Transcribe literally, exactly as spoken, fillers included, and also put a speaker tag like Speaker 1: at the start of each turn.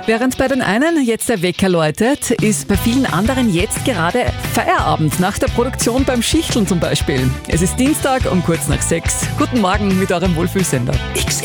Speaker 1: Während bei den einen jetzt der Wecker läutet, ist bei vielen anderen jetzt gerade Feierabend nach der Produktion beim Schichteln zum Beispiel. Es ist Dienstag um kurz nach sechs. Guten Morgen mit eurem Wohlfühlsender.